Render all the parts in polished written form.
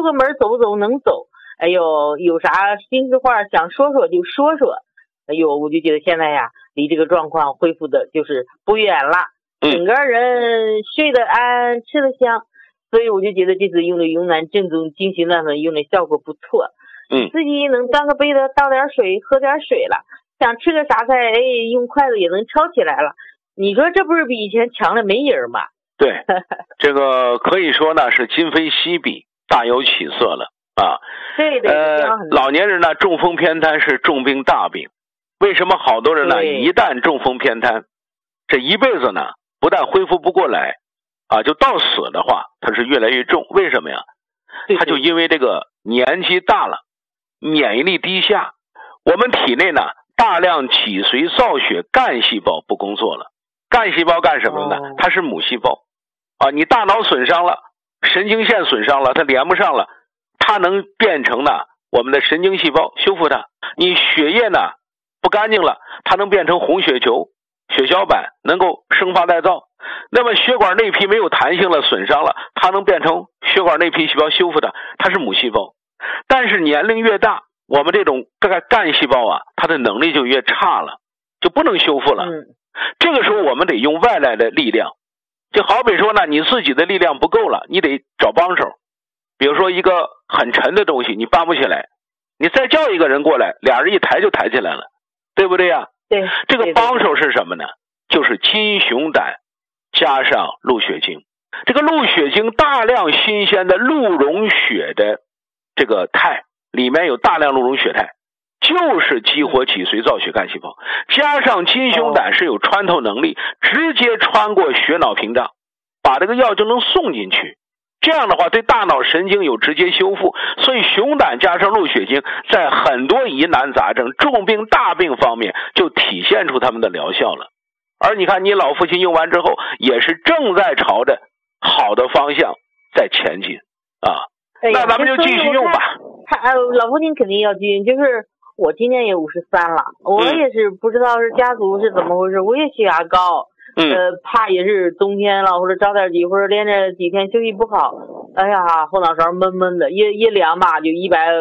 个门走不走能走，哎呦，有啥心事话想说说就说说，哎呦，我就觉得现在呀，离这个状况恢复的就是不远了，整个人睡得安，吃得香，所以我就觉得这次用的云南正宗精细乱粉用的效果不错，自己能端个杯子倒点水喝点水了，想吃个啥菜，哎，用筷子也能抄起来了，你说这不是比以前强了没人吗？ 对，这个可以说呢是今非昔比，大有起色了啊。 对老年人呢中风偏瘫是重病大病，为什么好多人呢一旦中风偏瘫，这一辈子呢不但恢复不过来啊，就到死的话它是越来越重。为什么呀？他就因为这个年纪大了，免疫力低下，我们体内呢大量脊髓造血干细胞不工作了。干细胞干什么呢？它是母细胞啊，你大脑损伤了，神经线损伤了，它连不上了，它能变成呢我们的神经细胞修复它。你血液呢不干净了，它能变成红血球、血小板，能够生发再造。那么血管内皮没有弹性了，损伤了，它能变成血管内皮细胞修复的，它是母细胞。但是年龄越大，我们这种干细胞啊，它的能力就越差了，就不能修复了。这个时候我们得用外来的力量，就好比说呢，你自己的力量不够了，你得找帮手。比如说一个很沉的东西你搬不起来，你再叫一个人过来，俩人一抬就抬起来了，对不对呀？ 对， 这个帮手是什么呢？就是金熊胆加上鹿血精。这个鹿血精大量新鲜的鹿茸血的这个肽，里面有大量鹿茸血肽，就是激活脊髓造血干细胞，加上金熊胆是有穿透能力，直接穿过血脑屏障，把这个药就能送进去。这样的话对大脑神经有直接修复，所以熊胆加上鹿血精在很多疑难杂症、重病大病方面就体现出他们的疗效了。而你看你老父亲用完之后也是正在朝着好的方向在前进啊。那咱们就继续用吧。 老父亲肯定要继续，就是我今年也53了，我也是不知道是家族是怎么回事，我也血压高，怕也是冬天了或者着点急或者连着几天休息不好，哎呀后脑勺闷闷的，一量吧就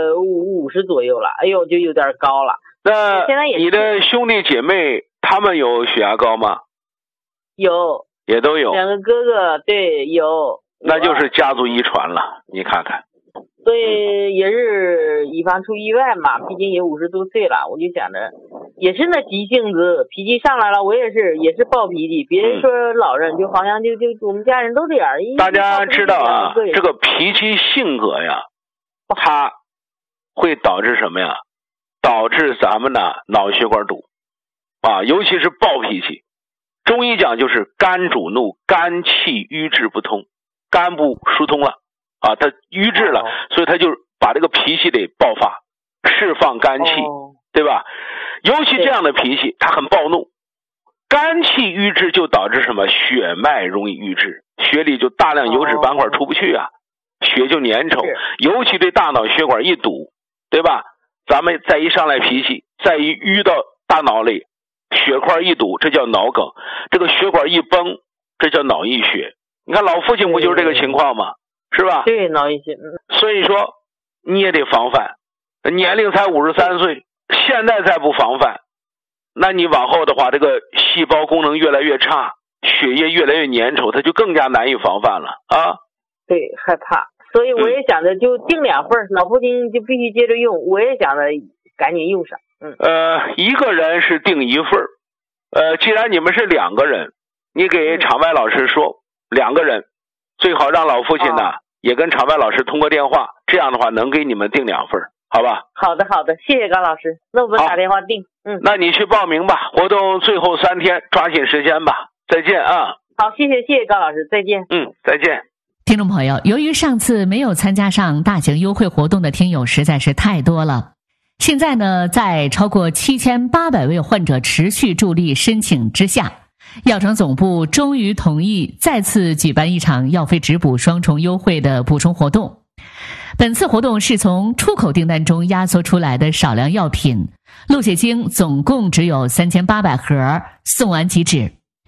150左右了，哎呦就有点高了。 那现在也你的兄弟姐妹他们有血压高吗？ 有， 也都有。 两个哥哥，对，有。 那就是家族遗传了，你看看。 所以也是以防出意外嘛，毕竟也50多岁了，我就想着也是那急性子，脾气上来了，我也是暴脾气。别人说老人就好像就我们家人都这样。 大家知道啊，这个脾气性格呀，它会导致什么呀？导致咱们呢脑血管堵啊，尤其是暴脾气。中医讲就是肝主怒，肝气瘀滞不通，肝部疏通了啊，它瘀滞了，所以它就把这个脾气得爆发，释放肝气，对吧？尤其这样的脾气，它很暴怒，肝气瘀滞就导致什么？血脉容易瘀滞，血里就大量油脂斑块出不去啊，血就粘稠，尤其对大脑血管一堵，对吧？咱们再一上来脾气，再一淤到大脑里，血块一堵，这叫脑梗，这个血管一崩，这叫脑溢血。你看老父亲不就是这个情况吗？是吧？ 对，脑溢血。 所以说你也得防范，年龄才53岁，现在再不防范，那你往后的话，这个细胞功能越来越差，血液越来越粘稠，它就更加难以防范了啊。 对，害怕。所以我也想着就订2份，老父亲就必须接着用，我也想着赶紧用上。 一个人是订1份，既然你们是2个人，你给场外老师说2个人，最好让老父亲呢也跟场外老师通过电话，这样的话能给你们订2份，好吧？ 好的，谢谢高老师，那我们打电话订。 那你去报名吧，活动最后3天，抓紧时间吧。再见啊！ 好，谢谢高老师，再见。 再见。 听众朋友，由于上次没有参加上大型优惠活动的听友实在是太多了，现在呢，在超过7800位患者持续助力申请之下，药厂总部终于同意再次举办一场药费直补双重优惠的补充活动。本次活动是从出口订单中压缩出来的少量药品，鹿血精总共只有3800盒，送完即止。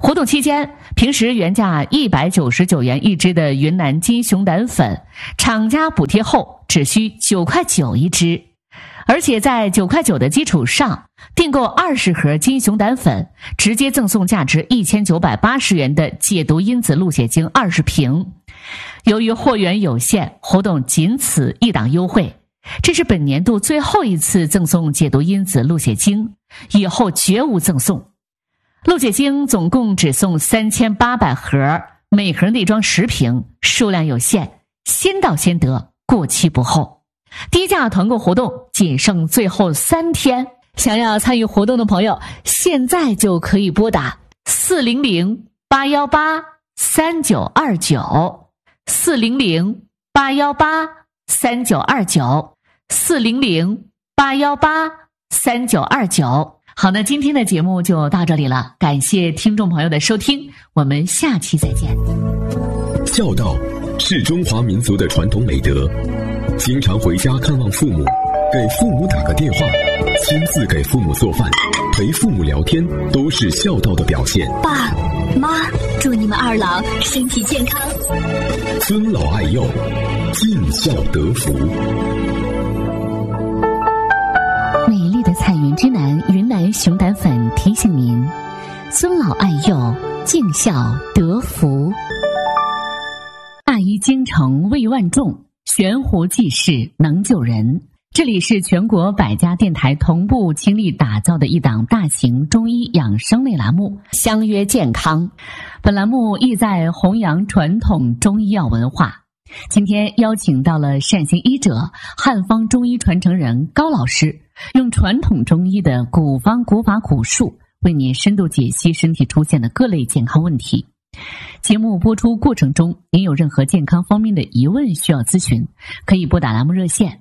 活动期间，平时原价199元一支的云南金熊胆粉，厂家补贴后只需9块9一支。而且在9块9的基础上，订购20盒金熊胆粉，直接赠送价值1980元的解毒因子鹿血精20瓶。由于货源有限，活动仅此一档优惠。这是本年度最后一次赠送解毒因子鹿血精，以后绝无赠送。鹿血精总共只送3800盒，每盒内装10瓶，数量有限，先到先得，过期不候。低价团购活动仅剩最后3天，想要参与活动的朋友，现在就可以拨打400-818-3929，400-818-3929。好，那今天的节目就到这里了，感谢听众朋友的收听，我们下期再见。 孝道是中华民族的传统美德，经常回家看望父母，给父母打个电话，亲自给父母做饭，陪父母聊天，都是孝道的表现。 爸妈，祝你们二老身体健康， 尊老爱幼，尽孝得福。 美丽的彩云之南云南熊胆粉提醒您：尊老爱幼，尽孝得福。大医精诚为万众，悬壶济世能救人。这里是全国100家电台同步倾力打造的一档大型中医养生类栏目《相约健康》。本栏目意在弘扬传统中医药文化。今天邀请到了善行医者、汉方中医传承人高老师，用传统中医的古方古法古术，为您深度解析身体出现的各类健康问题。节目播出过程中，您有任何健康方面的疑问需要咨询，可以拨打栏目热线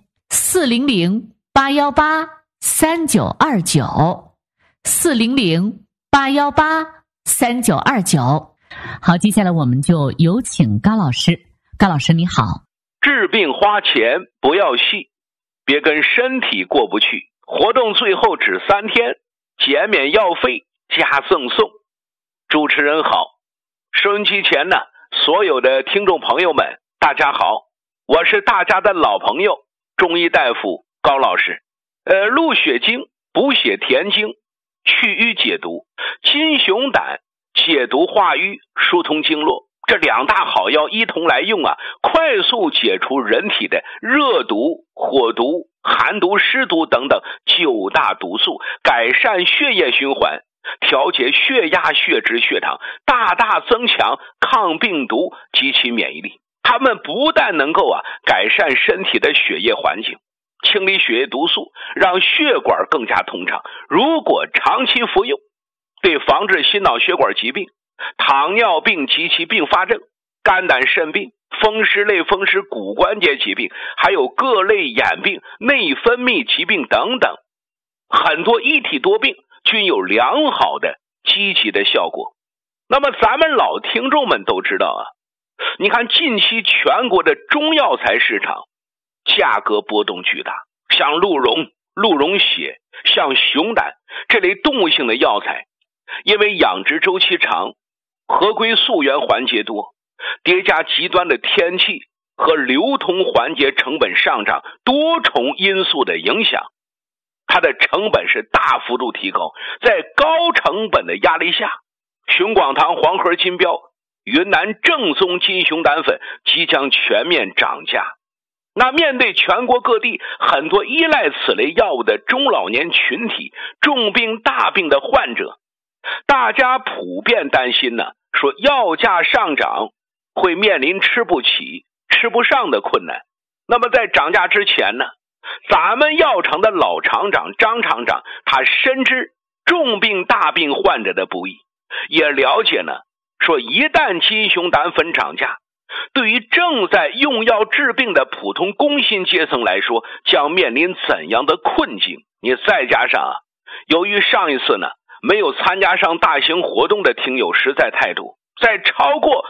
400-818-3929，400-818-3929。好，接下来我们就有请高老师。高老师你好。 治病花钱不要戏，别跟身体过不去。活动最后只3天，减免药费加赠送。主持人好，收音机前呢，所有的听众朋友们大家好，我是大家的老朋友中医大夫高老师。鹿血精补血填精，去瘀解毒，金熊胆解毒化瘀，疏通经络，这2大好药一同来用啊，快速解除人体的热毒、火毒、寒毒、湿毒等等9大毒素，改善血液循环，调节血压、血脂、血糖，大大增强抗病毒及其免疫力。它们不但能够改善身体的血液环境，清理血液毒素，让血管更加通畅。如果长期服用，对防治心脑血管疾病、糖尿病及其并发症、肝胆肾病、风湿类风湿骨关节疾病，还有各类眼病、内分泌疾病等等，很多一体多病均有良好的积极的效果。那么咱们老听众们都知道你看近期全国的中药材市场价格波动巨大，像鹿茸、鹿茸血，像熊胆这类动物性的药材，因为养殖周期长，合规溯源环节多，叠加极端的天气和流通环节成本上涨多重因素的影响，它的成本是大幅度提高。在高成本的压力下，熊广堂黄河金标云南正宗金熊胆粉即将全面涨价。那面对全国各地很多依赖此类药物的中老年群体、重病大病的患者，大家普遍担心说药价上涨会面临吃不起、吃不上的困难。那么在涨价之前咱们药厂的老厂长张厂长，他深知重病大病患者的不易，也了解说一旦金熊胆粉涨价，对于正在用药治病的普通工薪阶层来说，将面临怎样的困境。你再加上由于上一次没有参加上大型活动的听友实在太多，在超过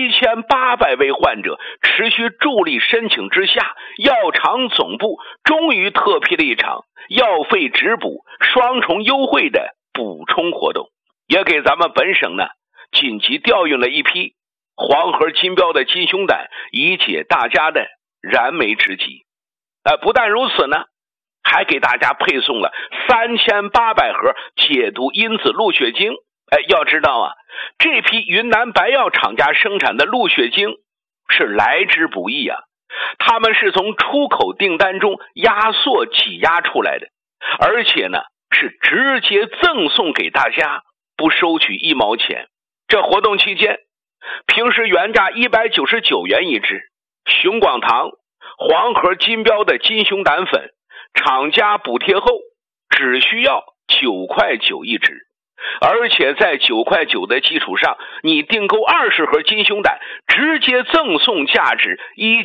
7800位患者持续助力申请之下，药厂总部终于特批了一场药费直补双重优惠的补充活动，也给咱们本省紧急调运了一批黄河金标的金胸胆，以解大家的燃眉之急。不但如此呢，还给大家配送了3800盒解毒因子鹿血精。要知道啊，这批云南白药厂家生产的鹿血精是来之不易啊，他们是从出口订单中压缩挤压出来的，而且呢是直接赠送给大家，不收取1毛钱。这活动期间，平时原价199元一支，熊广堂黄河金标的金熊胆粉，厂家补贴后只需要9块9一支，而且在9块9的基础上，你订购20盒金熊胆，直接赠送价值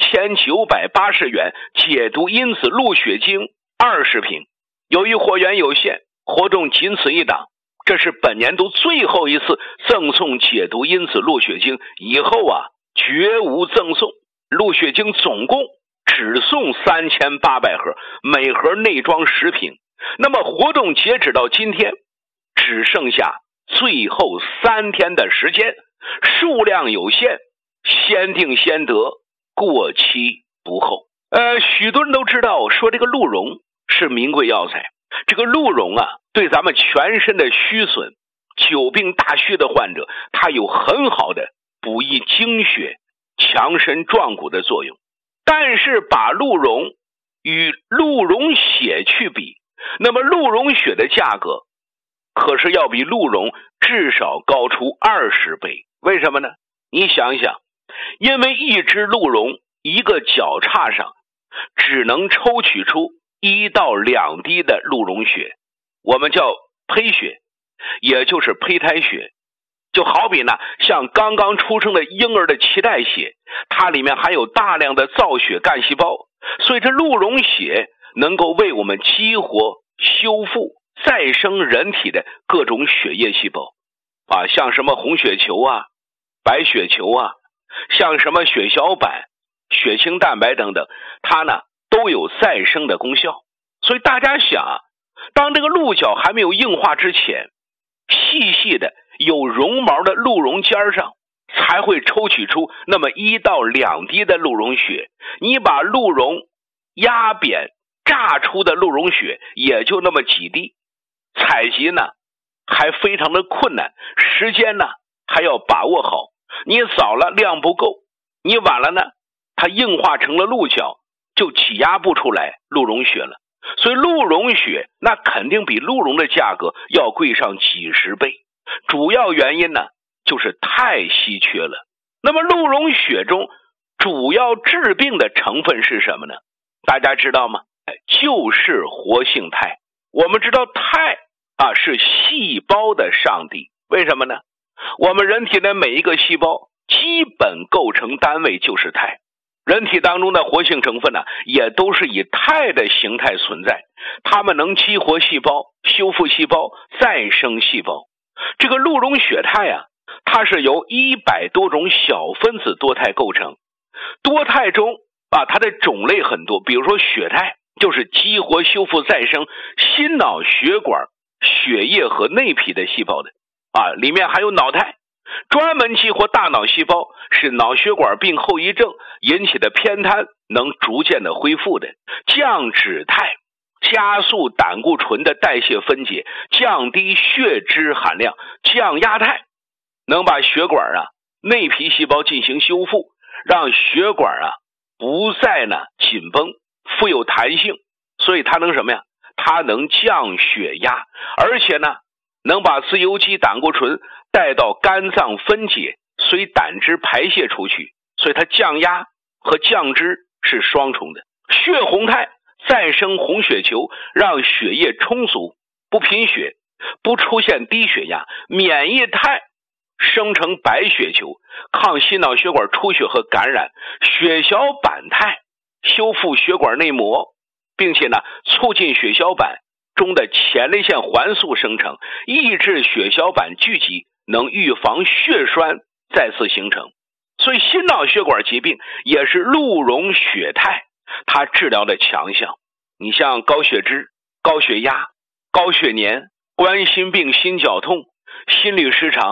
1980元解毒因子鹿血精20瓶。由于货源有限，活动仅此一档，这是本年度最后一次赠送解毒因子鹿血精，以后啊绝无赠送。鹿血精总共只送3800盒，每盒内装10瓶。那么活动截止到今天，只剩下最后3天的时间，数量有限，先订先得，过期不候。许多人都知道说这个鹿茸是名贵药材，这个鹿茸啊对咱们全身的虚损、久病大虚的患者，它有很好的补益精血、强身壮骨的作用。但是把鹿茸与鹿茸血去比，那么鹿茸血的价格可是要比鹿茸至少高出20倍。为什么呢？你想一想，因为一只鹿茸一个脚叉上只能抽取出1到2滴的鹿茸血，我们叫胚血，也就是胚胎血。就好比呢，像刚刚出生的婴儿的脐带血，它里面含有大量的造血干细胞，所以这鹿茸血能够为我们激活、修复、再生人体的各种血液细胞啊，像什么红血球啊、白血球啊，像什么血小板、血清蛋白等等，它呢都有再生的功效。所以大家想啊，当这个鹿角还没有硬化之前，细细的有绒毛的鹿茸尖上才会抽取出那么1到2滴的鹿茸血。你把鹿茸压扁榨出的鹿茸血也就那么几滴，采集呢还非常的困难，时间呢还要把握好。你早了量不够，你晚了呢它硬化成了鹿角，就挤压不出来鹿茸血了。所以鹿茸血那肯定比鹿茸的价格要贵上几十倍，主要原因呢就是太稀缺了。那么鹿茸血中主要治病的成分是什么呢？大家知道吗？就是活性肽。我们知道肽啊是细胞的上帝，为什么呢？我们人体的每一个细胞基本构成单位就是肽，人体当中的活性成分呢也都是以肽的形态存在，它们能激活细胞、修复细胞、再生细胞。这个鹿茸血肽啊，它是由100多种小分子多肽构成。多肽中啊，它的种类很多，比如说血肽就是激活、修复、再生心脑血管、血液和内皮的细胞的啊，里面还有脑肽，专门激活大脑细胞，使脑血管病后遗症引起的偏瘫能逐渐的恢复的。降脂肽加速胆固醇的代谢分解，降低血脂含量。降压肽能把血管啊内皮细胞进行修复，让血管啊不再呢紧绷，富有弹性，所以它能什么呀？它能降血压，而且呢能把自由基胆固醇带到肝脏分解，随胆汁排泄出去，所以它降压和降脂是双重的。血红肽再生红血球，让血液充足，不贫血，不出现低血压。免疫肽生成白血球，抗心脑血管出血和感染。血小板肽修复血管内膜，并且呢促进血小板中的前列腺环素生成，抑制血小板聚集，能预防血栓再次形成。所以心脑血管疾病也是鹿茸血肽它治疗的强项。你像高血脂、高血压、高血粘、冠心病、心绞痛、心律失常，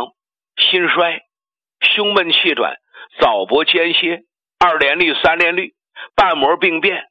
心衰、胸闷气短、早搏间歇、2联律、3联律、瓣膜病变、